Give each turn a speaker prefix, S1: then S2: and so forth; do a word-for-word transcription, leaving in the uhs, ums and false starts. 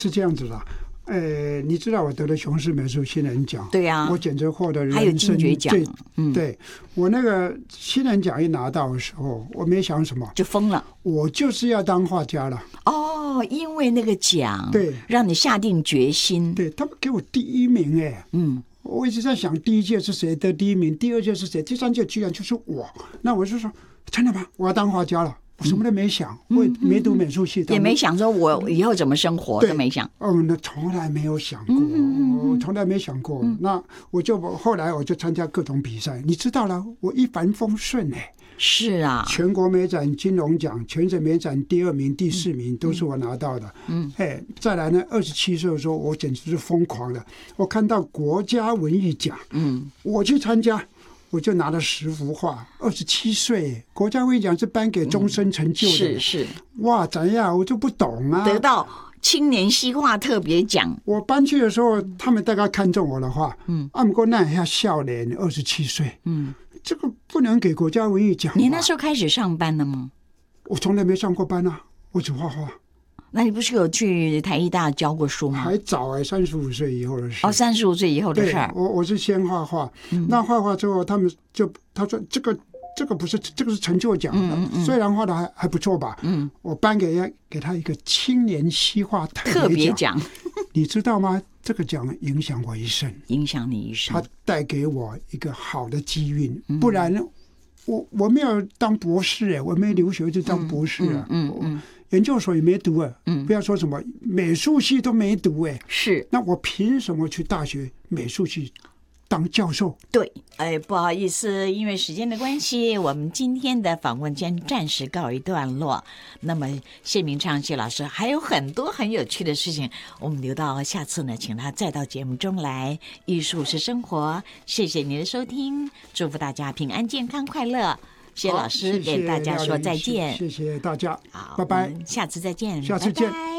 S1: 是这样子的。呃，你知道我得了雄狮美术新人奖，
S2: 对啊，
S1: 我简直获得人生
S2: 还有金爵奖，
S1: 嗯，对，我那个新人奖一拿到的时候，我没想什么，
S2: 就疯了，
S1: 我就是要当画家了。
S2: 哦，因为那个奖，
S1: 对，
S2: 让你下定决心。
S1: 对，他们给我第一名，哎，
S2: 嗯，
S1: 我一直在想，第一届是谁得第一名，第二届是谁，第三届居然就是我。那我就说，真的吗？我要当画家了。我什么都没想，嗯、我也没读美术系，
S2: 也没想说我以后怎么生活，都没想。
S1: 哦，那从来没有想过，我从来没想过。嗯、那我就后来我就参加各种比赛，你知道了，我一帆风顺哎。
S2: 是啊，
S1: 全国美展金龙奖、全省美展第二名、第四名都是我拿到的。嗯，哎，再来呢，二十七岁的时候，我简直是疯狂了。我看到国家文艺奖，嗯，我去参加。我就拿了十幅画，二十七岁，国家文艺奖是颁给终身成就的，
S2: 嗯、是是，
S1: 哇，怎样？我就不懂啊。
S2: 得到青年西画特别奖，
S1: 我搬去的时候，他们大概看中我的画，嗯，啊，不过那一下笑脸，二十七岁，嗯，这个不能给国家文艺奖。
S2: 你那时候开始上班了吗？
S1: 我从来没上过班啊，我只画画。
S2: 那你不是有去台艺大教过书吗？
S1: 还早哎、欸，三十五岁以后的事。
S2: 哦，三十五岁以后的事儿。
S1: 我我是先画画，嗯、那画画之后，他们就他说这个这个不是这个是成就奖，嗯嗯、虽然画的还还不错吧，嗯，我颁给给他一个青年西画特别奖，你知道吗？这个奖影响我一生，
S2: 影响你一生，
S1: 它带给我一个好的机运，嗯、不然我我没有当博士哎，我没留学就当博士啊，嗯嗯。嗯嗯研究所也没读啊，嗯，不要说什么美术系都没读哎，
S2: 是，
S1: 那我凭什么去大学美术系当教授？
S2: 对，哎，不好意思，因为时间的关系，我们今天的访问先暂时告一段落。那么谢明畅谢老师还有很多很有趣的事情，我们留到下次呢，请他再到节目中来。艺术是生活，谢谢您的收听，祝福大家平安、健康、快乐。谢老师给大家说再见，
S1: 谢谢大家，
S2: 好，
S1: 拜拜，
S2: 下次再见，
S1: 下次见。
S2: 拜拜。